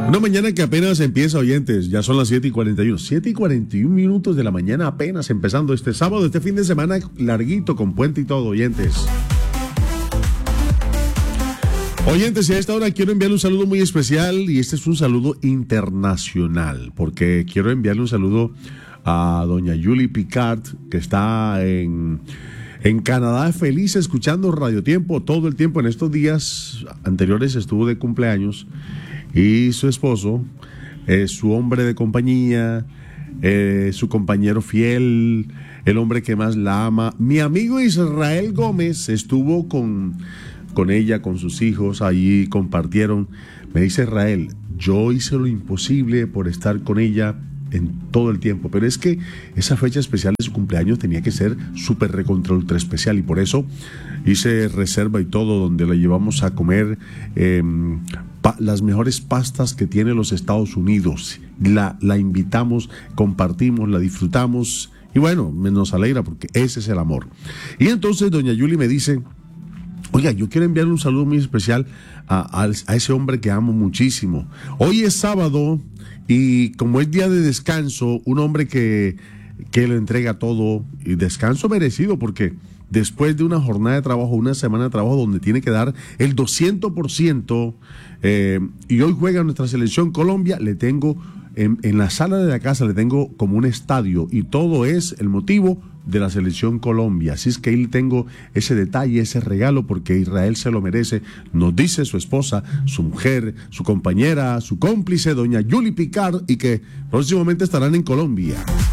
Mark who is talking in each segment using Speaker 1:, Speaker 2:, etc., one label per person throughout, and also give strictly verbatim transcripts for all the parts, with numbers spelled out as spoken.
Speaker 1: Una mañana que apenas empieza, oyentes, ya son las siete y cuarenta y uno. siete y cuarenta y uno minutos de la mañana apenas empezando este sábado, este fin de semana larguito con puente y todo, oyentes. Oyentes, y a esta hora quiero enviarle un saludo muy especial y este es un saludo internacional porque quiero enviarle un saludo a doña Julie Picard que está en... En Canadá, feliz escuchando Radio Tiempo todo el tiempo. En estos días anteriores estuvo de cumpleaños y su esposo, eh, su hombre de compañía, eh, su compañero fiel, el hombre que más la ama. Mi amigo Israel Gómez estuvo con, con ella, con sus hijos, allí compartieron. Me dice Israel, yo hice lo imposible por estar con ella en todo el tiempo, pero es que esa fecha especial de su cumpleaños tenía que ser súper recontra ultra especial y por eso hice reserva y todo, donde la llevamos a comer eh, pa- las mejores pastas que tiene los Estados Unidos. La, la invitamos, compartimos, la disfrutamos y bueno, nos alegra porque ese es el amor. Y entonces doña Yuli me dice, oiga, yo quiero enviarle un saludo muy especial a, a, a ese hombre que amo muchísimo. Hoy es sábado y como es día de descanso, un hombre que, que lo entrega todo y descanso merecido porque después de una jornada de trabajo, una semana de trabajo donde tiene que dar el doscientos por ciento eh, y hoy juega nuestra selección Colombia, le tengo en, en la sala de la casa, le tengo como un estadio y todo es el motivo de la selección Colombia. Así es que ahí tengo ese detalle, ese regalo, porque Israel se lo merece. Nos dice su esposa, su mujer, su compañera, su cómplice, doña Julie Picard, y que próximamente estarán en Colombia.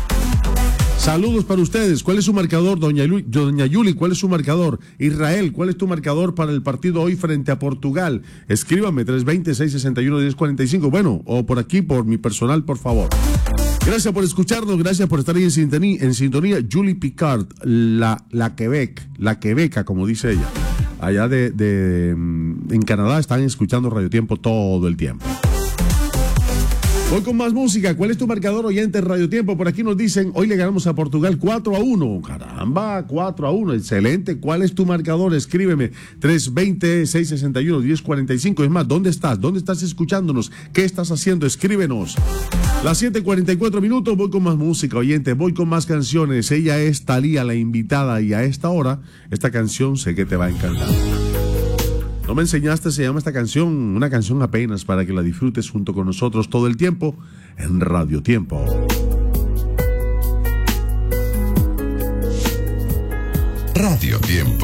Speaker 1: Saludos para ustedes. ¿Cuál es su marcador, doña, Lu- doña Yuli? ¿Cuál es su marcador? Israel, ¿cuál es tu marcador para el partido hoy frente a Portugal? Escríbame, tres dos cero, seis seis uno, uno cero cuatro cinco. Bueno, o por aquí, por mi personal, por favor. Gracias por escucharnos, gracias por estar ahí en sintonía. En sintonía, Julie Picard, la, la Quebec, la Quebeca, como dice ella. Allá de, de en Canadá están escuchando Radio Tiempo todo el tiempo. Voy con más música. ¿Cuál es tu marcador, oyente Radio Tiempo? Por aquí nos dicen, hoy le ganamos a Portugal cuatro a uno. Caramba, cuatro a uno. Excelente. ¿Cuál es tu marcador? Escríbeme. tres dos cero, seis seis uno, uno cero cuatro cinco. Es más, ¿dónde estás? ¿Dónde estás escuchándonos? ¿Qué estás haciendo? Escríbenos. Las siete y cuarenta y cuatro minutos. Voy con más música, oyente. Voy con más canciones. Ella es Thalía, la invitada. Y a esta hora, esta canción sé que te va a encantar. No me enseñaste, se llama esta canción, una canción apenas para que la disfrutes junto con nosotros todo el tiempo en Radio Tiempo.
Speaker 2: Radio Tiempo.